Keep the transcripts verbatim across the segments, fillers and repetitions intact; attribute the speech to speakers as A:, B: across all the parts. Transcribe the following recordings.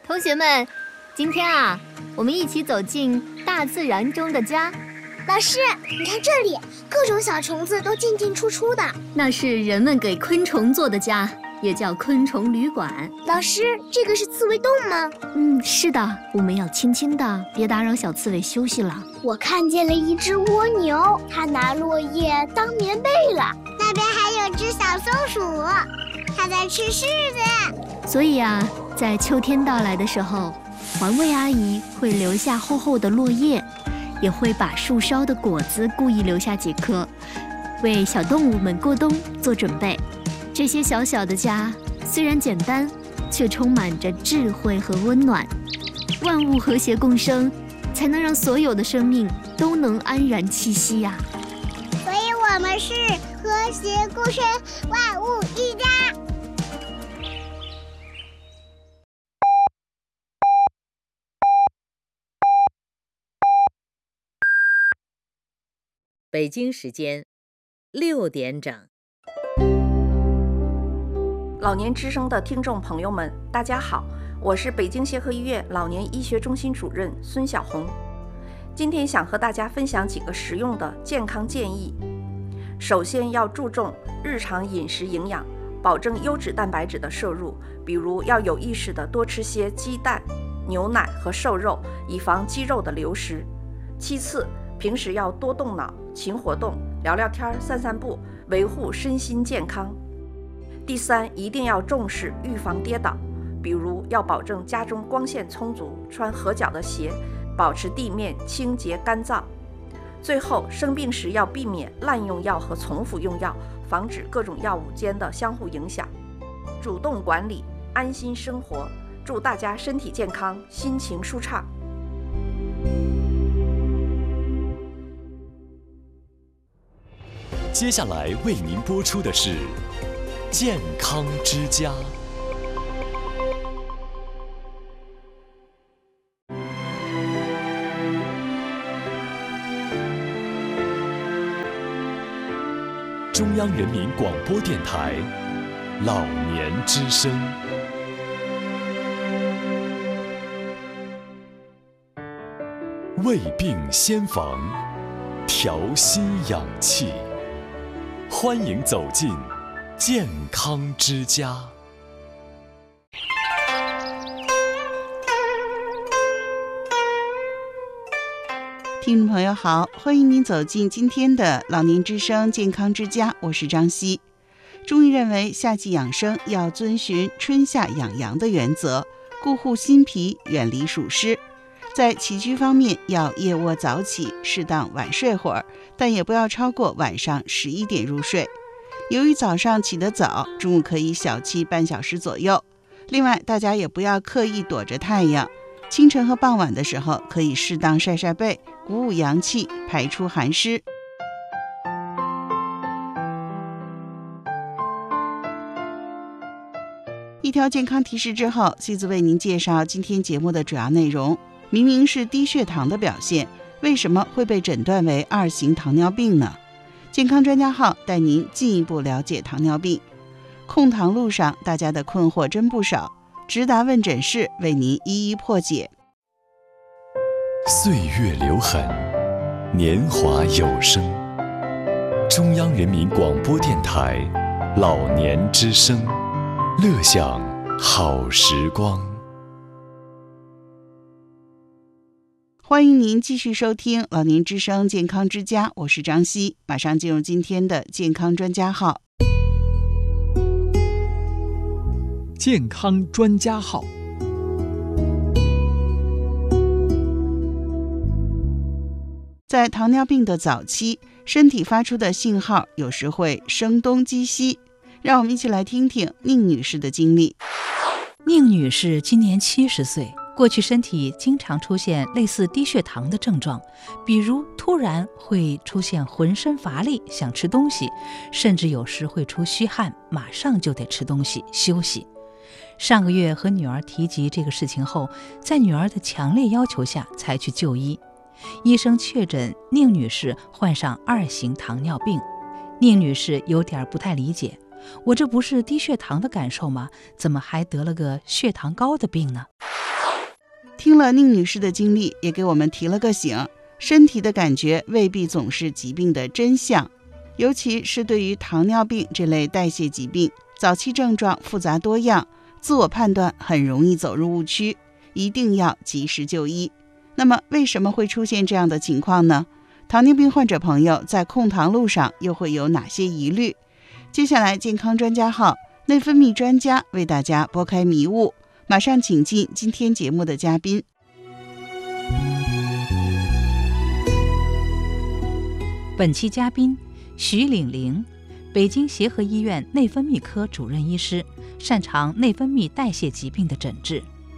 A: 同学们，今天啊，我们一起走进大自然中的家。
B: 老师，你看这里，各种小虫子都进进出出的。
A: 那是人们给昆虫做的家，也叫昆虫旅馆。
B: 老师，这个是刺猬洞吗？
A: 嗯，是的，我们要轻轻的，别打扰小刺猬休息了。
B: 我看见了一只蜗牛，它拿落叶当棉被了。
C: 那边还有只小松鼠，它在吃柿子。
A: 所以啊，在秋天到来的时候，环卫阿姨会留下厚厚的落叶，也会把树梢的果子故意留下几颗，为小动物们过冬做准备。这些小小的家虽然简单，却充满着智慧和温暖。万物和谐共生，才能让所有的生命都能安然栖息呀、啊。
C: 所以我们是和谐共生，万物一家。
D: 北京时间六点整。
E: 老年之声的听众朋友们，大家好，我是北京协和医院老年医学中心主任孙晓红。今天想和大家分享几个实用的健康建议。首先要注重日常饮食营养，保证优质蛋白质的摄入，比如要有意识地多吃些鸡蛋、牛奶和瘦肉，以防肌肉的流失。其次，平时要多动脑、勤活动，聊聊天、散散步，维护身心健康。第三，一定要重视预防跌倒，比如要保证家中光线充足，穿合脚的鞋，保持地面清洁干燥。最后，生病时要避免滥用药和重复用药，防止各种药物间的相互影响。主动管理，安心生活。祝大家身体健康，心情舒畅。
F: 接下来为您播出的是健康之家。中央人民广播电台老年之声。胃病先防，调息养气。欢迎走进健康之家。
G: 听众朋友好，欢迎您走进今天的老年之声健康之家，我是张希。中医认为，夏季养生要遵循春夏养阳的原则，顾护心脾，远离暑湿。在起居方面，要夜卧早起，适当晚睡会儿，但也不要超过晚上十一点入睡。由于早上起得早，中午可以小憩半小时左右。另外，大家也不要刻意躲着太阳，清晨和傍晚的时候可以适当晒晒背，鼓舞阳气，排出寒湿。一条健康提示之后，继续为您介绍今天节目的主要内容。明明是低血糖的表现，为什么会被诊断为二型糖尿病呢？健康专家号带您进一步了解糖尿病。控糖路上，大家的困惑真不少，直达问诊室为您一一破解。
F: 岁月留痕，年华有声。中央人民广播电台老年之声，乐享好时光。
G: 欢迎您继续收听老年之声健康之家，我是张希。马上进入今天的健康专家号。
H: 健康专家号。
G: 在糖尿病的早期，身体发出的信号有时会声东击西，让我们一起来听听宁女士的经历。
I: 宁女士今年七十岁，过去身体经常出现类似低血糖的症状，比如突然会出现浑身乏力，想吃东西，甚至有时会出虚汗，马上就得吃东西休息。上个月和女儿提及这个事情后，在女儿的强烈要求下才去就医。医生确诊宁女士患上二型糖尿病。宁女士有点不太理解，我这不是低血糖的感受吗？怎么还得了个血糖高的病呢？
G: 听了宁女士的经历，也给我们提了个醒，身体的感觉未必总是疾病的真相，尤其是对于糖尿病这类代谢疾病，早期症状复杂多样，自我判断很容易走入误区，一定要及时就医。那么为什么会出现这样的情况呢？糖尿病患者朋友在控糖路上又会有哪些疑虑？接下来健康专家号内分泌专家为大家拨开迷雾，马上请进今天节目的嘉宾。
I: 本期嘉宾徐岭玲，北京协和医院内分泌科主任医师，擅长内分泌代谢疾病的诊治。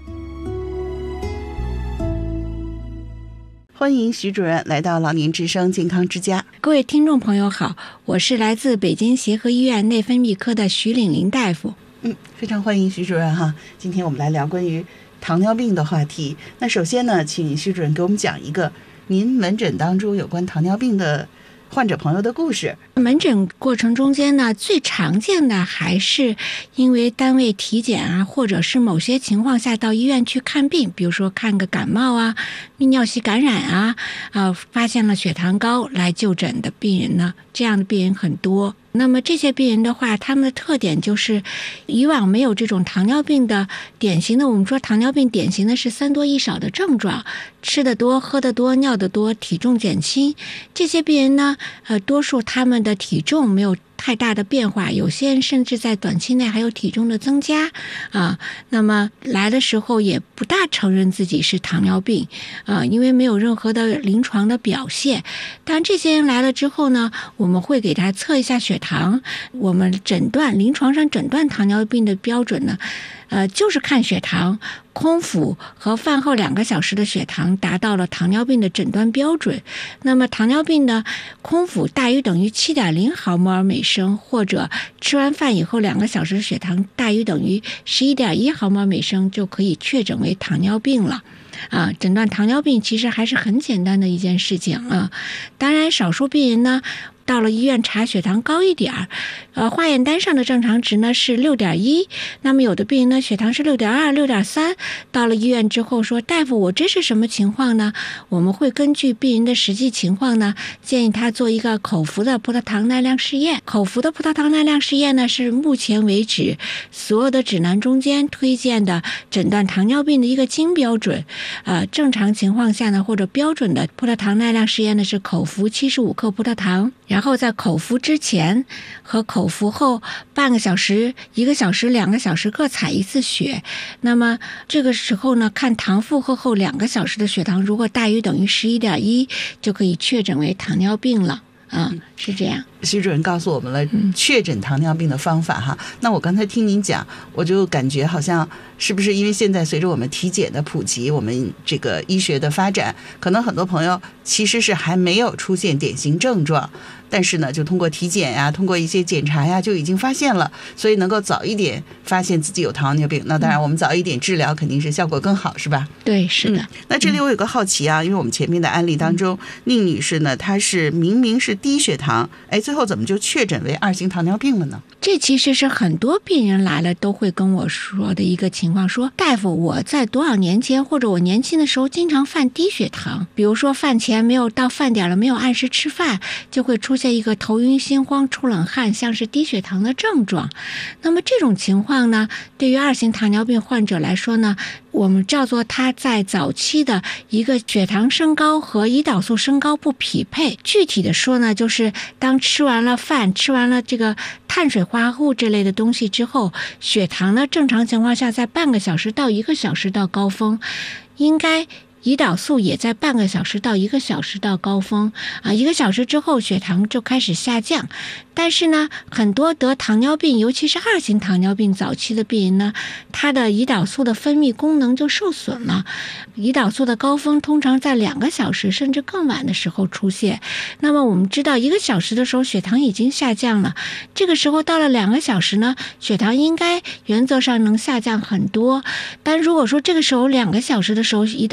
G: 欢迎徐主任来到老年之声健康之家。
J: 各位听众朋友好，我是来自北京协和医院内分泌科的徐岭玲大夫。
G: 嗯，非常欢迎徐主任哈。今天我们来聊关于糖尿病的话题。那首先呢，请徐主任给我们讲一个您门诊当中有关糖尿病的患者朋友的故事。
J: 门诊过程中间呢，最常见的还是因为单位体检啊，或者是某些情况下到医院去看病，比如说看个感冒啊、泌尿系感染啊，啊，发现了血糖高来就诊的病人呢，这样的病人很多。那么这些病人的话，他们的特点就是以往没有这种糖尿病的典型的，我们说糖尿病典型的是三多一少的症状，吃得多、喝得多、尿得多、体重减轻。这些病人呢，呃，多数他们的体重没有太大的变化，有些人甚至在短期内还有体重的增加啊。那么来的时候也不大承认自己是糖尿病啊，因为没有任何的临床的表现。但这些人来了之后呢，我们会给他测一下血糖。我们诊断临床上诊断糖尿病的标准呢，呃，就是看血糖，空腹和饭后两个小时的血糖达到了糖尿病的诊断标准。那么糖尿病呢，空腹大于等于 七点零 毫摩尔每升，或者吃完饭以后两个小时血糖大于等于 十一点一 毫摩尔每升，就可以确诊为糖尿病了。啊，诊断糖尿病其实还是很简单的一件事情啊。当然，少数病人呢，到了医院查血糖高一点儿，呃，化验单上的正常值呢是 六点一， 那么有的病人呢血糖是 六点二、六点三， 到了医院之后说，大夫我这是什么情况呢？我们会根据病人的实际情况呢，建议他做一个口服的葡萄糖耐量试验。口服的葡萄糖耐量试验呢，是目前为止所有的指南中间推荐的诊断糖尿病的一个金标准。呃，正常情况下呢，或者标准的葡萄糖耐量试验呢，是口服七十五克葡萄糖，然后在口服之前和口服后半个小时、一个小时、两个小时各采一次血。那么这个时候呢，看糖负荷后两个小时的血糖，如果大于等于 十一点一， 就可以确诊为糖尿病了。啊、嗯，是这样。
G: 徐主任告诉我们了确诊糖尿病的方法哈。嗯、那我刚才听您讲，我就感觉好像是不是因为现在随着我们体检的普及，我们这个医学的发展，可能很多朋友其实是还没有出现典型症状，但是呢，就通过体检呀，通过一些检查呀，就已经发现了，所以能够早一点发现自己有糖尿病。那当然，我们早一点治疗肯定是效果更好，是吧？
J: 对，是的。嗯、
G: 那这里我有个好奇啊，因为我们前面的案例当中，宁女士呢，她是明明是低血糖，哎，最后怎么就确诊为二型糖尿病了呢？
J: 这其实是很多病人来了都会跟我说的一个情况，说大夫，我在多少年前或者我年轻的时候经常犯低血糖，比如说饭前没有到饭点了，没有按时吃饭，就会出现一个头晕心慌、出冷汗，像是低血糖的症状。那么这种情况呢，对于二型糖尿病患者来说呢，我们叫做他在早期的一个血糖升高和胰岛素升高不匹配。具体的说呢，就是当吃完了饭，吃完了这个碳水化合物这类的东西之后，血糖呢正常情况下在半个小时到一个小时到高峰，应该胰岛素也在半个小时到一个小时到高峰啊，一个小时之后血糖就开始下降。但是呢，很多得糖尿病，尤其是二型糖尿病早期的病人呢，他的胰岛素的分泌功能就受损了。胰岛素的高峰通常在两个小时甚至更晚的时候出现。那么我们知道，一个小时的时候血糖已经下降了，这个时候到了两个小时呢，血糖应该原则上能下降很多。但如果说这个时候两个小时的时候胰岛素达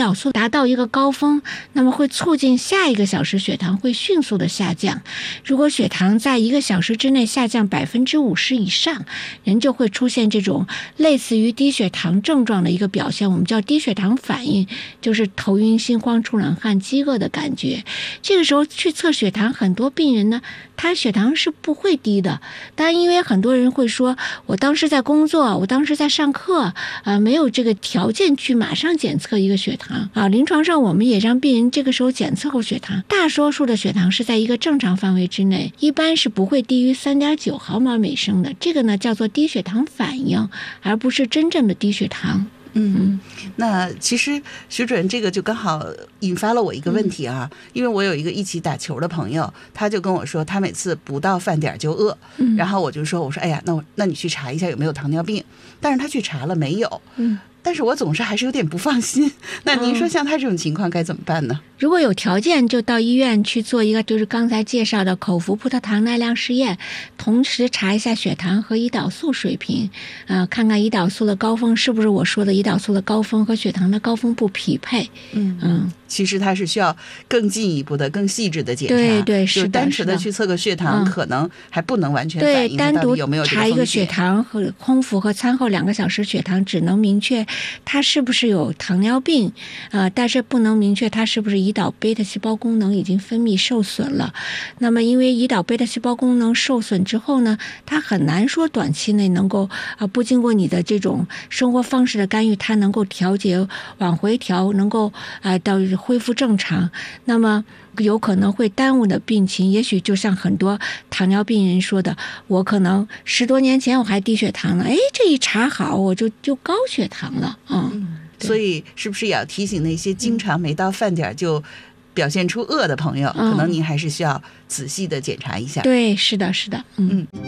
J: 达到一个高峰，那么会促进下一个小时血糖会迅速的下降。如果血糖在一个小时之内下降百分之五十以上，人就会出现这种类似于低血糖症状的一个表现，我们叫低血糖反应，就是头晕、心慌、出冷汗、饥饿的感觉。这个时候去测血糖，很多病人呢，他血糖是不会低的。当然，因为很多人会说，我当时在工作，我当时在上课，啊、呃，没有这个条件去马上检测一个血糖啊。临床上我们也让病人这个时候检测过血糖，大多数的血糖是在一个正常范围之内，一般是不会低于 三点九毫毛每升的。这个呢叫做低血糖反应，而不是真正的低血糖。
G: 嗯，那其实徐主任这个就刚好引发了我一个问题啊，嗯、因为我有一个一起打球的朋友，他就跟我说，他每次不到饭点就饿，嗯、然后我就说，我说，哎呀，那我那你去查一下有没有糖尿病，但是他去查了没有，嗯。但是我总是还是有点不放心。那您说像他这种情况该怎么办呢？
J: 如果有条件，就到医院去做一个就是刚才介绍的口服葡萄糖耐量试验，同时查一下血糖和胰岛素水平，呃，看看胰岛素的高峰是不是我说的胰岛素的高峰和血糖的高峰不匹配。嗯嗯，
G: 其实它是需要更进一步的、更细致的检查。
J: 对对，是
G: 的。就单纯的去测个血糖，可能还不能完全反映到底有没有这个风险。对，单独查一个血糖和
J: 空腹和餐后两个小时血糖，只能明确它是不是有糖尿病，呃，但是不能明确它是不是胰岛贝塔细胞功能已经分泌受损了。那么因为胰岛贝塔细胞功能受损之后呢，它很难说短期内能够啊、呃，不经过你的这种生活方式的干预，它能够调节往回调，能够啊、呃、到恢复正常。那么有可能会耽误的病情，也许就像很多糖尿病人说的，我可能十多年前我还低血糖了，哎，这一查好我就就高血糖了。嗯，
G: 嗯，所以是不是也要提醒那些经常没到饭点就表现出饿的朋友，嗯、可能您还是需要仔细的检查一下。
J: 对，是的，是的，嗯。嗯，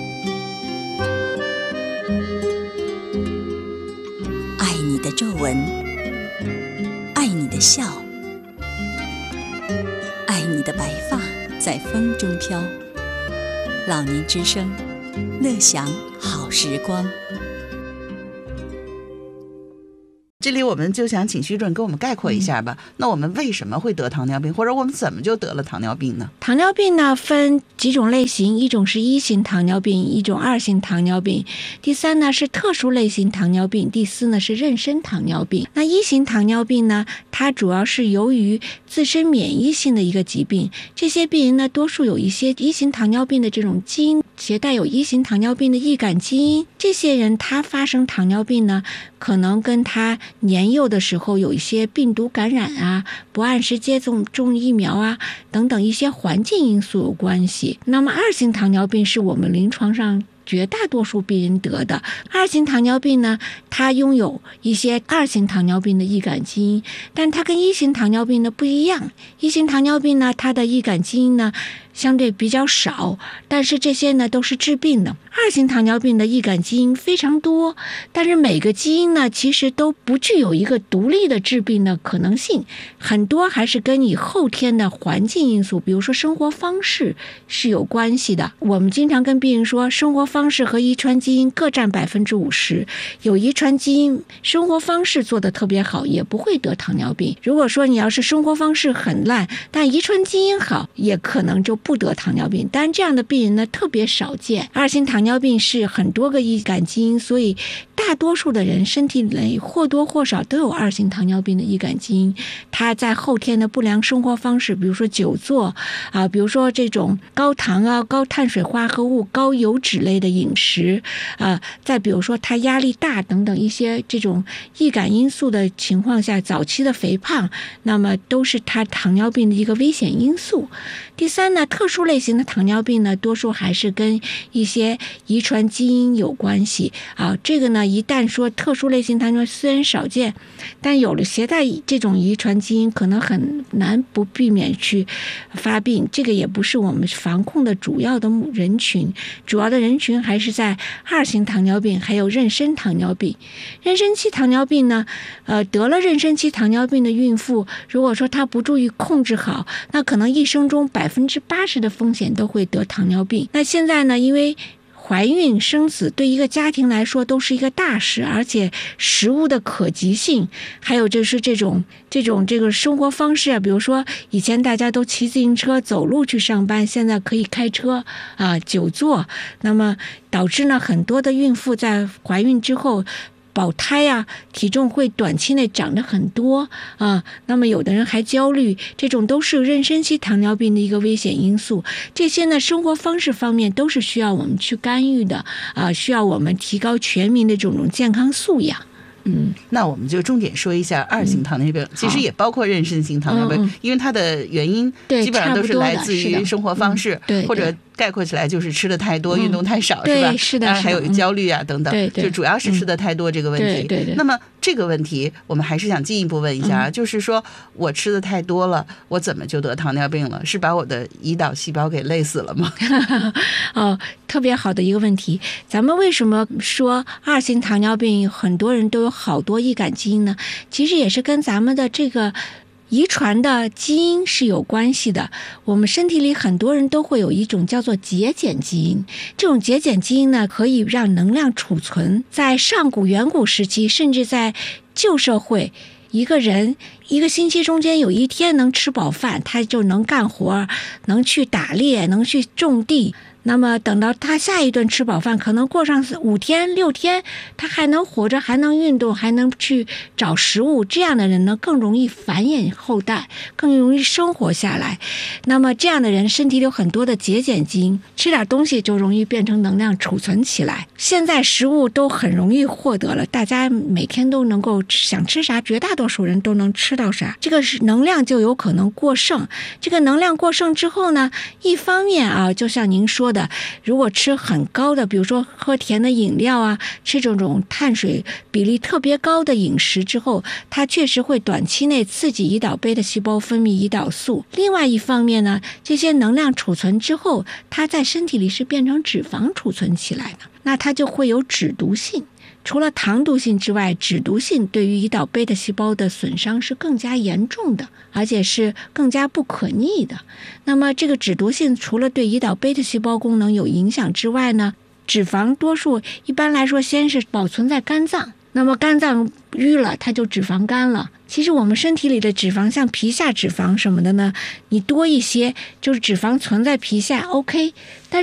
K: 爱你的皱纹，爱你的笑，爱你的白发在风中飘。老年之声，乐享好时光。
G: 这里我们就想请徐主任给我们概括一下吧。嗯、那我们为什么会得糖尿病，或者我们怎么就得了糖尿病呢？
J: 糖尿病呢分几种类型，一种是一型糖尿病，一种二型糖尿病，第三呢是特殊类型糖尿病，第四呢是妊娠糖尿病。那一型糖尿病呢，它主要是由于自身免疫性的一个疾病，这些病人呢多数有一些一型糖尿病的这种基因，携带有一型糖尿病的易感基因。这些人他发生糖尿病呢，可能跟他年幼的时候有一些病毒感染啊，不按时接种种疫苗啊等等一些环境因素有关系。那么二型糖尿病是我们临床上绝大多数病人得的。二型糖尿病呢，它拥有一些二型糖尿病的易感基因，但它跟一型糖尿病的不一样。一型糖尿病呢，它的易感基因呢相对比较少，但是这些呢都是致病的。二型糖尿病的易感基因非常多，但是每个基因呢其实都不具有一个独立的致病的可能性，很多还是跟你后天的环境因素，比如说生活方式是有关系的。我们经常跟病人说，生活方式和遗传基因各占百分之五十，有遗传基因生活方式做得特别好，也不会得糖尿病。如果说你要是生活方式很烂，但遗传基因好，也可能就不得糖尿病。但这样的病人呢特别少见。二型糖尿病是很多个易感基因，所以大多数的人身体里或多或少都有二型糖尿病的易感基因。他在后天的不良生活方式，比如说久坐啊，比如说这种高糖啊、高碳水化合物、高油脂类的饮食啊，再比如说他压力大等等一些这种易感因素的情况下，早期的肥胖，那么都是他糖尿病的一个危险因素。第三呢，特殊类型的糖尿病呢，多数还是跟一些遗传基因有关系啊。这个呢，一旦说特殊类型糖尿病虽然少见，但有了携带这种遗传基因，可能很难不避免去发病。这个也不是我们防控的主要的人群，主要的人群还是在二型糖尿病，还有妊娠糖尿病。妊娠期糖尿病呢，呃，得了妊娠期糖尿病的孕妇，如果说她不注意控制好，那可能一生中百分之八十的风险都会得糖尿病。那现在呢，因为怀孕生子对一个家庭来说都是一个大事，而且食物的可及性，还有就是这种这种这个生活方式啊，比如说以前大家都骑自行车走路去上班，现在可以开车啊，久坐，那么导致呢很多的孕妇在怀孕之后保胎啊，体重会短期内长得很多啊，那么有的人还焦虑，这种都是妊娠期糖尿病的一个危险因素。这些呢，生活方式方面都是需要我们去干预的啊，需要我们提高全民的这种健康素养。嗯，
G: 那我们就重点说一下二型糖尿病，嗯、其实也包括妊娠型糖尿病，嗯、因为它的原因基本上都是来自于生活方式，
J: 对，
G: 或者概括起来就是吃的太多、嗯、运动太少，
J: 是
G: 吧？
J: 是的，
G: 当然还有焦虑啊、嗯、等等，
J: 对对，
G: 就主要是吃的太多这个问题。
J: 对对对。
G: 那么这个问题，我们还是想进一步问一下，嗯、就是说我吃的太多了，我怎么就得糖尿病了？是把我的胰岛细胞给累死了吗？
J: 哦，特别好的一个问题。咱们为什么说二型糖尿病很多人都有好多易感基因呢？其实也是跟咱们的这个遗传的基因是有关系的。我们身体里很多人都会有一种叫做节俭基因，这种节俭基因呢，可以让能量储存。在上古远古时期，甚至在旧社会，一个人一个星期中间有一天能吃饱饭，他就能干活，能去打猎，能去种地。那么等到他下一顿吃饱饭，可能过上五天六天，他还能活着，还能运动，还能去找食物，这样的人呢更容易繁衍后代，更容易生活下来。那么这样的人身体里有很多的节俭基因，吃点东西就容易变成能量储存起来。现在食物都很容易获得了，大家每天都能够想吃啥，绝大多数人都能吃到啥，这个是能量就有可能过剩。这个能量过剩之后呢，一方面啊，就像您说的，如果吃很高的，比如说喝甜的饮料啊，吃这种碳水比例特别高的饮食之后，它确实会短期内刺激胰岛贝塔细胞分泌胰岛素。另外一方面呢，这些能量储存之后，它在身体里是变成脂肪储存起来的，那它就会有脂毒性。除了糖毒性之外，脂毒性对于胰岛贝塔细胞的损伤是更加严重的，而且是更加不可逆的。那么这个脂毒性除了对胰岛贝塔细胞功能有影响之外呢，脂肪多数一般来说先是保存在肝脏，那么肝脏淤了，它就脂肪肝了。其实我们身体里的脂肪，像皮下脂肪什么的呢，你多一些，就是脂肪存在皮下 OK， 但